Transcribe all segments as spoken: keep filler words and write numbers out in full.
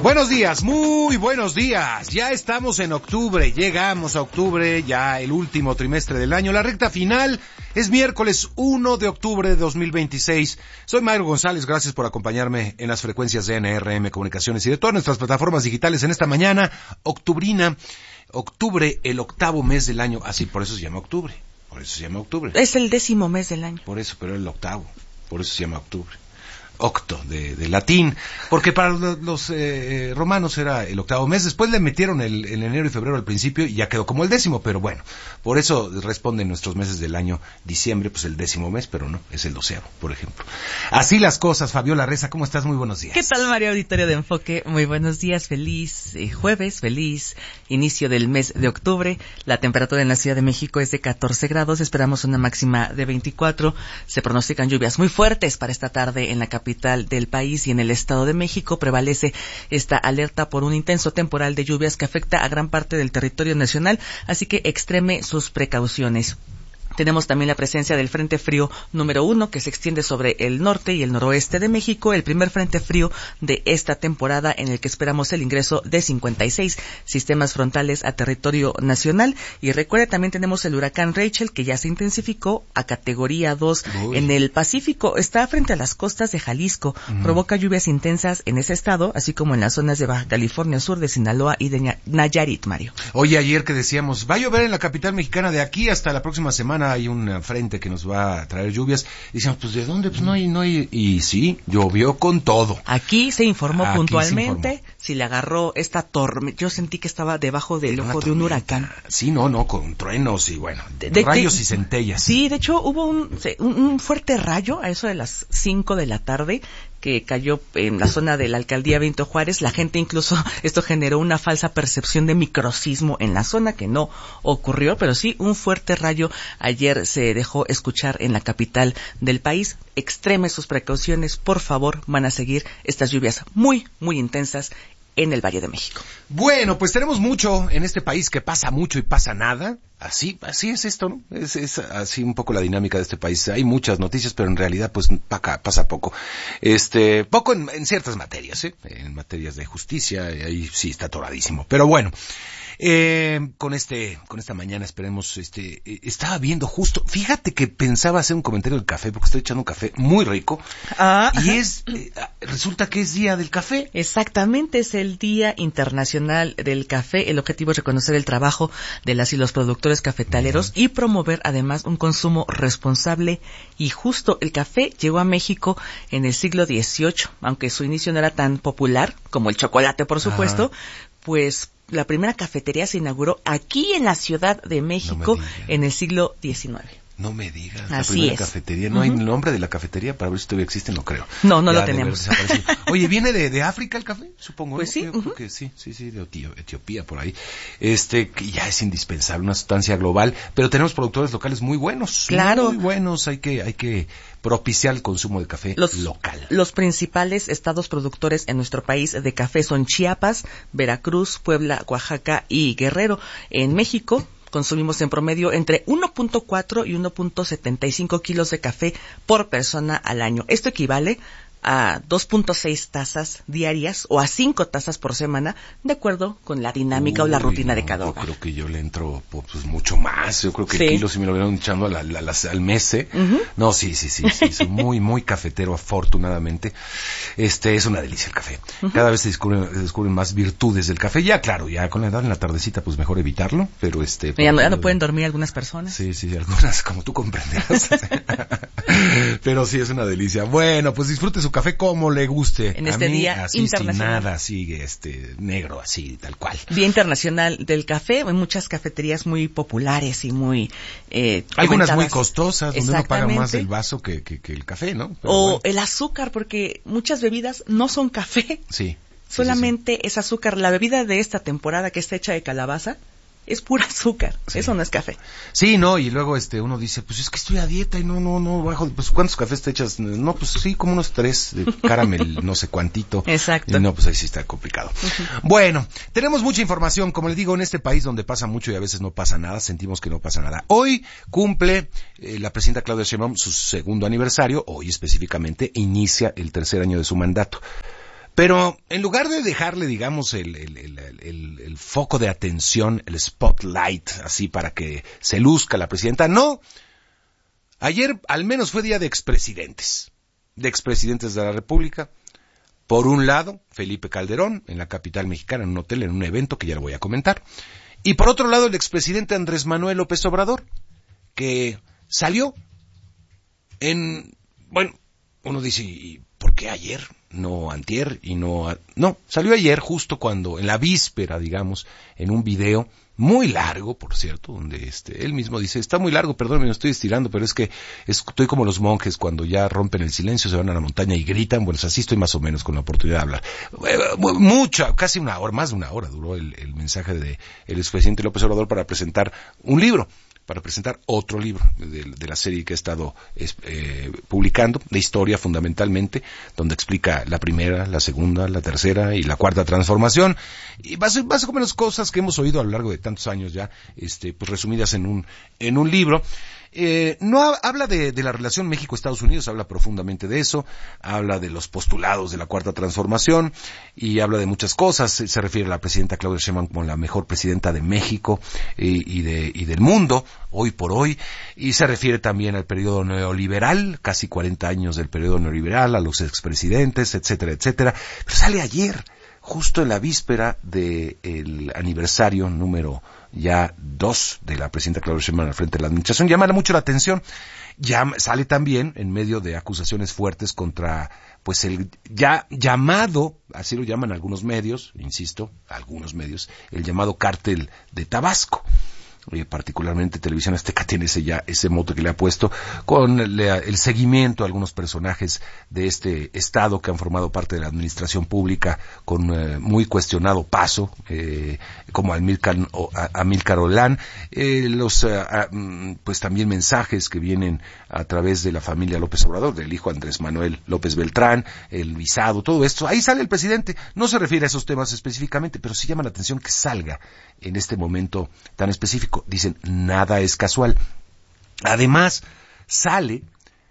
Buenos días, muy buenos días. Ya estamos en octubre, llegamos a octubre, ya el último trimestre del año, la recta final. Es miércoles uno de octubre de dos mil veintiséis. Soy Mayro González, gracias por acompañarme en las frecuencias de N R M Comunicaciones y de todas nuestras plataformas digitales en esta mañana octubrina. Octubre, el octavo mes del año, así por eso se llama octubre, por eso se llama octubre. Es el décimo mes del año. Por eso, pero el octavo, por eso se llama octubre. Octo, de, de latín, porque para los, los eh, romanos era el octavo mes. Después le metieron el, el enero y febrero al principio y ya quedó como el décimo, pero bueno, por eso responden nuestros meses del año. Diciembre, pues el décimo mes, pero no, es el doceavo, por ejemplo. Así las cosas. Fabiola Reza, ¿cómo estás? Muy buenos días. ¿Qué tal, María Auditorio de Enfoque? Muy buenos días, feliz eh, jueves, feliz inicio del mes de octubre. La temperatura en la Ciudad de México es de catorce grados, esperamos una máxima de veinticuatro. Se pronostican lluvias muy fuertes para esta tarde en la capital del país y en el Estado de México. Prevalece esta alerta por un intenso temporal de lluvias que afecta a gran parte del territorio nacional, así que extreme sus precauciones. Tenemos también la presencia del Frente Frío número uno, que se extiende sobre el norte y el noroeste de México, el primer frente frío de esta temporada, en el que esperamos el ingreso de cincuenta y seis sistemas frontales a territorio nacional. Y recuerde, también tenemos el huracán Rachel, que ya se intensificó a categoría dos Uy. en el Pacífico. Está frente a las costas de Jalisco, uh-huh. provoca lluvias intensas en ese estado, así como en las zonas de Baja California Sur, de Sinaloa y de Nayarit, Mario. Oye, ayer que decíamos, va a llover en la capital mexicana de aquí hasta la próxima semana, hay un frente que nos va a traer lluvias. Decíamos, pues ¿de dónde? Pues no hay, no hay. Y sí, llovió con todo. Aquí se informó Aquí puntualmente, se informó. Si le agarró esta tormenta. Yo sentí que estaba debajo del ojo de un huracán. Sí, no, no, con truenos y bueno, de, de, rayos de, y centellas. Sí, de hecho hubo un, un, un fuerte rayo a eso de las cinco de la tarde, que cayó en la zona de la alcaldía Benito Juárez. La gente incluso, esto generó una falsa percepción de microsismo en la zona, que no ocurrió, pero sí un fuerte rayo ayer se dejó escuchar en la capital del país. Extreme sus precauciones, por favor, van a seguir estas lluvias muy, muy intensas en el Valle de México. Bueno, pues tenemos mucho en este país, que pasa mucho y pasa nada. Así, así es esto, ¿no? Es, es así un poco la dinámica de este país. Hay muchas noticias, pero en realidad, pues, pasa poco. Este, poco en, en ciertas materias, ¿eh? En materias de justicia, ahí sí está atoradísimo. Pero bueno, eh, con este, con esta mañana esperemos, este, eh, estaba viendo justo, fíjate que pensaba hacer un comentario del café, porque estoy echando un café muy rico. Ah. Y es, eh, resulta que es Día del Café. Exactamente, es el Día Internacional del Café. El objetivo es reconocer el trabajo de las y los productores cafetaleros y promover además un consumo responsable y justo. El café llegó a México en el siglo dieciocho, aunque su inicio no era tan popular como el chocolate, por supuesto. Ajá. Pues la primera cafetería se inauguró aquí en la Ciudad de México no en el siglo diecinueve. No me digas, Así la primera es. cafetería. ¿No uh-huh. hay nombre de la cafetería para ver si todavía existe? No creo. No, no ya lo tenemos. Oye, ¿viene de, de África el café? Supongo. Pues ¿no? sí. Yo Uh-huh. creo que sí, sí, sí, de Etiopía, por ahí. Este, que ya es indispensable, una sustancia global, pero tenemos productores locales muy buenos. Claro. Muy buenos, hay que, hay que propiciar el consumo de café los, local. Los principales estados productores en nuestro país de café son Chiapas, Veracruz, Puebla, Oaxaca y Guerrero. En México consumimos en promedio entre uno punto cuatro y uno punto setenta y cinco kilos de café por persona al año. Esto equivale a dos punto seis tazas diarias o a cinco tazas por semana, de acuerdo con la dinámica Uy, o la rutina no, de cada yo hogar. Yo creo que yo le entro pues mucho más. Yo creo que sí. el kilo si me lo hubieran echando al, al, al, al mes. ¿eh? Uh-huh. No, sí, sí, sí, sí. Soy muy, muy cafetero, afortunadamente. Este, es una delicia el café. Uh-huh. Cada vez se descubren, se descubren más virtudes del café. Ya, claro, ya con la edad en la tardecita, pues mejor evitarlo, pero este... Ya no, ya no pueden dormir algunas personas. Sí, sí, algunas, como tú comprenderás. Pero sí, es una delicia. Bueno, pues disfrute su café como le guste. En este a mí, día así, internacional. Sin nada, así, este, negro, así, tal cual. Día Internacional del Café. Hay muchas cafeterías muy populares y muy eh, algunas muy costosas, donde uno paga más el vaso que, que, que el café, ¿no? Pero o bueno. El azúcar, porque muchas bebidas no son café. Sí. Solamente sí, sí, sí. es azúcar. La bebida de esta temporada, que está hecha de calabaza, es pura azúcar, sí. Eso no es café. Sí, no, y luego este uno dice, pues es que estoy a dieta y no, no, no, bajo, pues ¿cuántos cafés te echas? No, pues sí, como unos tres de caramel, no sé cuantito. Exacto. Y no, pues ahí sí está complicado. Uh-huh. Bueno, tenemos mucha información, como les digo, en este país donde pasa mucho y a veces no pasa nada, sentimos que no pasa nada. Hoy cumple eh, la presidenta Claudia Sheinbaum su segundo aniversario, hoy específicamente inicia el tercer año de su mandato. Pero en lugar de dejarle, digamos, el, el, el, el, el foco de atención, el spotlight, así para que se luzca la presidenta, no. Ayer al menos fue día de expresidentes, de expresidentes de la República. Por un lado, Felipe Calderón, en la capital mexicana, en un hotel, en un evento que ya lo voy a comentar. Y por otro lado, el expresidente Andrés Manuel López Obrador, que salió en, bueno, uno dice, ¿y por qué ayer? No antier y no... A... No, salió ayer justo cuando, en la víspera, digamos, en un video muy largo, por cierto, donde este él mismo dice, está muy largo, perdón, me estoy estirando, pero es que estoy como los monjes cuando ya rompen el silencio, se van a la montaña y gritan. Bueno, así estoy más o menos con la oportunidad de hablar. Mucha, casi una hora, más de una hora duró el, el mensaje de el expresidente López Obrador para presentar un libro. para presentar otro libro de, de la serie que he estado eh, publicando, de historia fundamentalmente, donde explica la primera, la segunda, la tercera y la cuarta transformación, y más, más o menos cosas que hemos oído a lo largo de tantos años ya, este, pues resumidas en un, en un libro. Eh, no ha, habla de, de la relación México-Estados Unidos, habla profundamente de eso, habla de los postulados de la Cuarta Transformación y habla de muchas cosas. Se refiere a la presidenta Claudia Sheinbaum como la mejor presidenta de México y, y, de, y del mundo, hoy por hoy, y se refiere también al periodo neoliberal, casi cuarenta años del periodo neoliberal, a los expresidentes, etcétera, etcétera. Pero sale ayer, justo en la víspera del aniversario número ya dos de la presidenta Claudia Sheinbaum al frente de la administración. Llama mucho la atención. Ya sale también en medio de acusaciones fuertes contra, pues, el ya llamado, así lo llaman algunos medios, insisto, algunos medios, el llamado cártel de Tabasco. Eh, particularmente Televisión Azteca tiene ese ya ese moto que le ha puesto con el, el seguimiento a algunos personajes de este estado que han formado parte de la administración pública con eh, muy cuestionado paso, eh, como Amílcar, Amílcar Olán, eh, los eh, pues también mensajes que vienen a través de la familia López Obrador, del hijo Andrés Manuel López Beltrán, el visado, todo esto. Ahí sale el presidente, no se refiere a esos temas específicamente, pero sí llama la atención que salga en este momento tan específico. Dicen, nada es casual. Además, sale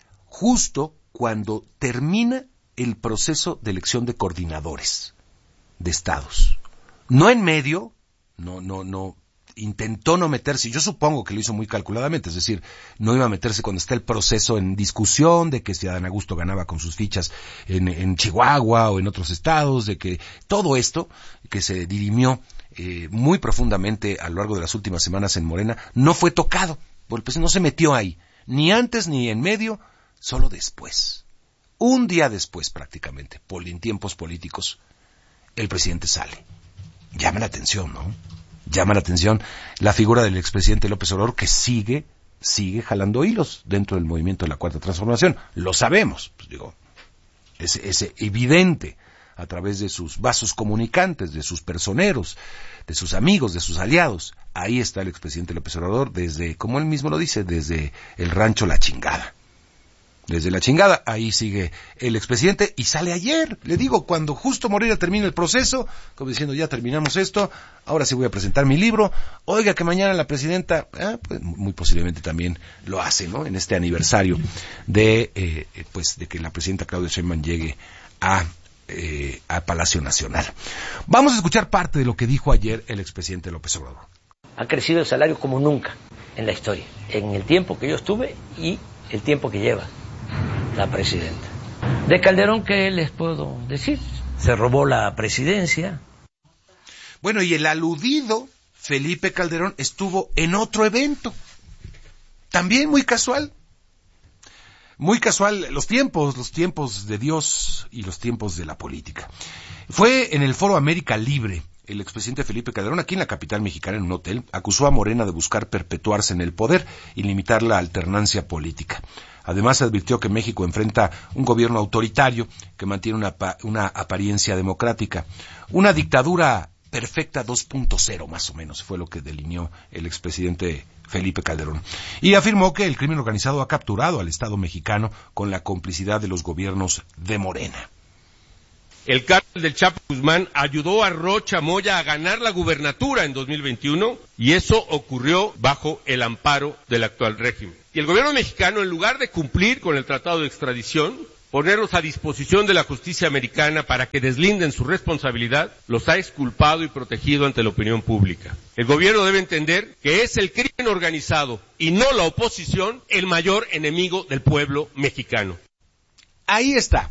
justo cuando termina el proceso de elección de coordinadores de estados. No en medio, no, no, no, intentó no meterse, yo supongo que lo hizo muy calculadamente, es decir, no iba a meterse cuando está el proceso en discusión de que si Adán Augusto ganaba con sus fichas en, en Chihuahua o en otros estados, de que todo esto que se dirimió Eh, muy profundamente a lo largo de las últimas semanas en Morena, no fue tocado, porque pues no se metió ahí, ni antes ni en medio, solo después, un día después prácticamente, por en tiempos políticos, el presidente sale. Llama la atención, ¿no? Llama la atención la figura del expresidente López Obrador, que sigue, sigue jalando hilos dentro del movimiento de la Cuarta Transformación. Lo sabemos, pues digo, es, es evidente a través de sus vasos comunicantes, de sus personeros, de sus amigos, de sus aliados. Ahí está el expresidente López Obrador desde, como él mismo lo dice, desde el rancho La Chingada. Desde La Chingada, ahí sigue el expresidente y sale ayer, le digo, cuando justo Morena termina el proceso, como diciendo, ya terminamos esto, ahora sí voy a presentar mi libro. Oiga, que mañana la presidenta, eh, pues muy posiblemente también lo hace, ¿no? En este aniversario de, eh, pues, de que la presidenta Claudia Sheinbaum llegue a Eh, a Palacio Nacional. Vamos a escuchar parte de lo que dijo ayer el expresidente López Obrador. Ha crecido el salario como nunca en la historia, en el tiempo que yo estuve y el tiempo que lleva la presidenta. De Calderón, ¿qué les puedo decir? Se robó la presidencia. Bueno, y el aludido Felipe Calderón estuvo en otro evento, también muy casual. Muy casual, los tiempos, los tiempos de Dios y los tiempos de la política. Fue en el Foro América Libre. El expresidente Felipe Calderón, aquí en la capital mexicana, en un hotel, acusó a Morena de buscar perpetuarse en el poder y limitar la alternancia política. Además, advirtió que México enfrenta un gobierno autoritario que mantiene una, una apariencia democrática. Una dictadura perfecta dos punto cero, más o menos, fue lo que delineó el expresidente Felipe Calderón. Y afirmó que el crimen organizado ha capturado al Estado mexicano con la complicidad de los gobiernos de Morena. El cártel del Chapo Guzmán ayudó a Rocha Moya a ganar la gubernatura en dos mil veintiuno y eso ocurrió bajo el amparo del actual régimen. Y el gobierno mexicano, en lugar de cumplir con el tratado de extradición, ponerlos a disposición de la justicia americana para que deslinden su responsabilidad, los ha exculpado y protegido ante la opinión pública. El gobierno debe entender que es el crimen organizado y no la oposición el mayor enemigo del pueblo mexicano. Ahí está.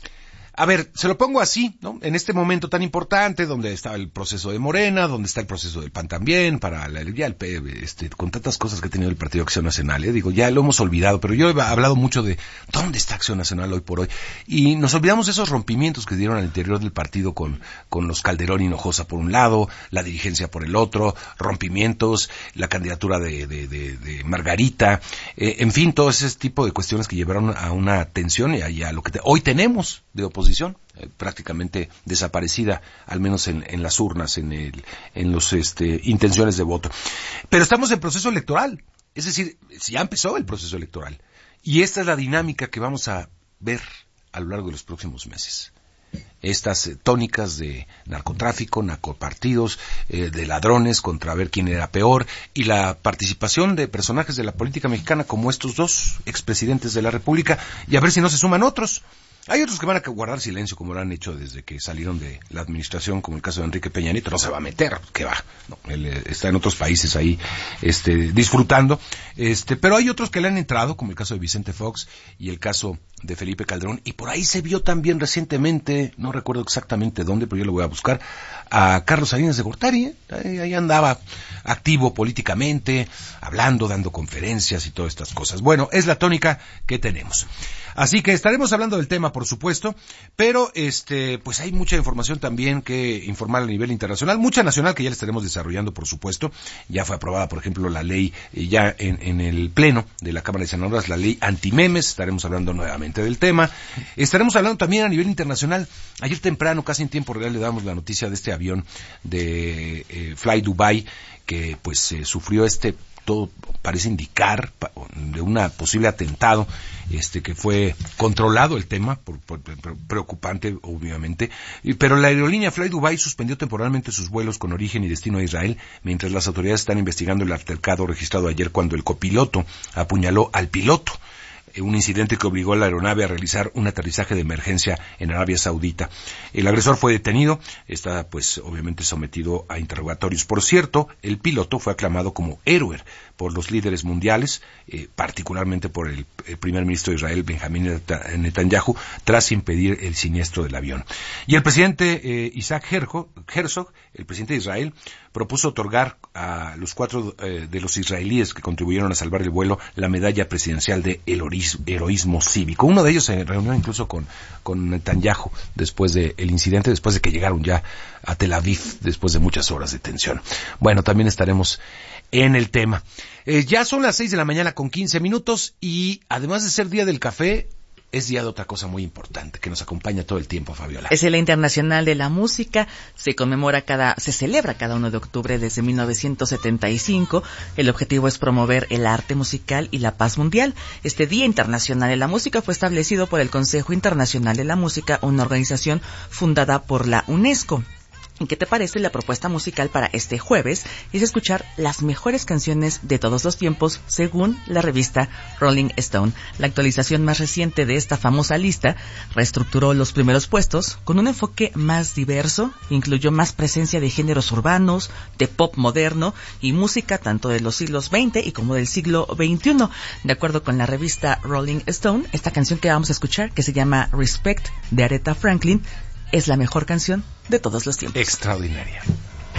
A ver, se lo pongo así, ¿no? En este momento tan importante, donde está el proceso de Morena, donde está el proceso del P A N también, para la, ya el P, este, con tantas cosas que ha tenido el Partido Acción Nacional, ¿eh? Digo, ya lo hemos olvidado, pero yo he hablado mucho de dónde está Acción Nacional hoy por hoy, y nos olvidamos de esos rompimientos que dieron al interior del partido con, con los Calderón y Hinojosa por un lado, la dirigencia por el otro, rompimientos, la candidatura de, de, de, de Margarita, eh, en fin, todo ese tipo de cuestiones que llevaron a una tensión y a, y a lo que te, hoy tenemos de oposición, eh, prácticamente desaparecida, al menos en, en las urnas, en el, en los este, intenciones de voto. Pero estamos en proceso electoral, es decir, ya empezó el proceso electoral, y esta es la dinámica que vamos a ver a lo largo de los próximos meses. Estas eh, tónicas de narcotráfico, narcopartidos, eh, de ladrones contra ver quién era peor, y la participación de personajes de la política mexicana como estos dos expresidentes de la República, y a ver si no se suman otros. Hay otros que van a guardar silencio, como lo han hecho desde que salieron de la administración, como el caso de Enrique Peña Nieto. No se va a meter, que va, no, él eh, está en otros países ahí, este, disfrutando, este, pero hay otros que le han entrado, como el caso de Vicente Fox y el caso de Felipe Calderón, y por ahí se vio también recientemente, no recuerdo exactamente dónde, pero yo lo voy a buscar, a Carlos Salinas de Gortari, ¿eh? ahí, ahí andaba activo políticamente, hablando, dando conferencias y todas estas cosas. Bueno, es la tónica que tenemos. Así que estaremos hablando del tema, por supuesto, pero este, pues hay mucha información también que informar a nivel internacional, mucha nacional que ya la estaremos desarrollando, por supuesto. Ya fue aprobada, por ejemplo, la ley, eh, ya en, en el pleno de la Cámara de Senadores, la ley antimemes, estaremos hablando nuevamente del tema. Estaremos hablando también a nivel internacional. Ayer temprano, casi en tiempo real, le damos la noticia de este avión de eh, Fly Dubai, que pues eh, sufrió este, todo parece indicar, de un posible atentado, este que fue controlado el tema, por, por, por, preocupante obviamente, pero la aerolínea Fly Dubai suspendió temporalmente sus vuelos con origen y destino a Israel, mientras las autoridades están investigando el altercado registrado ayer cuando el copiloto apuñaló al piloto. Un incidente que obligó a la aeronave a realizar un aterrizaje de emergencia en Arabia Saudita. El agresor fue detenido, está pues obviamente sometido a interrogatorios. Por cierto, el piloto fue aclamado como héroe por los líderes mundiales, eh, particularmente por el, el primer ministro de Israel, Benjamín Netanyahu, tras impedir el siniestro del avión. Y el presidente eh, Isaac Herzog, el presidente de Israel, propuso otorgar a los cuatro eh, de los israelíes que contribuyeron a salvar el vuelo la medalla presidencial de heroísmo, heroísmo cívico. Uno de ellos se reunió incluso con, con Netanyahu después del incidente, después de que llegaron ya a Tel Aviv, después de muchas horas de tensión. Bueno, también estaremos en el tema. Eh, ya son las seis de la mañana con quince minutos y además de ser día del café, es día de otra cosa muy importante que nos acompaña todo el tiempo, Fabiola. Es el Día Internacional de la Música, se conmemora cada, se celebra cada uno de octubre desde mil novecientos setenta y cinco. El objetivo es promover el arte musical y la paz mundial. Este Día Internacional de la Música fue establecido por el Consejo Internacional de la Música, una organización fundada por la UNESCO. ¿Y qué te parece la propuesta musical para este jueves? Es escuchar las mejores canciones de todos los tiempos según la revista Rolling Stone. La actualización más reciente de esta famosa lista reestructuró los primeros puestos con un enfoque más diverso, incluyó más presencia de géneros urbanos, de pop moderno y música tanto de los siglos veinte y como del siglo veintiuno. De acuerdo con la revista Rolling Stone, esta canción que vamos a escuchar, que se llama Respect, de Aretha Franklin, es la mejor canción de todos los tiempos. Extraordinaria.